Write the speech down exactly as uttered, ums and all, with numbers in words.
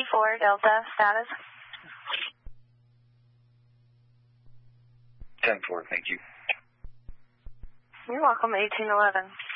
four, Delta, status? ten four, thank you. You're welcome, eighteen eleven.